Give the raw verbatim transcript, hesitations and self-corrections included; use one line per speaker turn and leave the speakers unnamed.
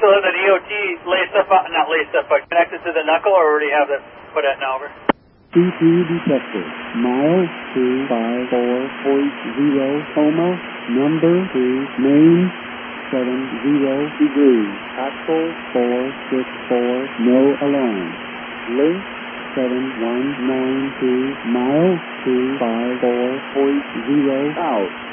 So is an E O T laced up, not laced up, but connected to the knuckle, or already have that put at now over?
C T detected. Miles two five four point zero, coma, number two, main, seven zero degrees. Axle four six four, no alarm. Link seven one nine two, miles two five four point zero, out.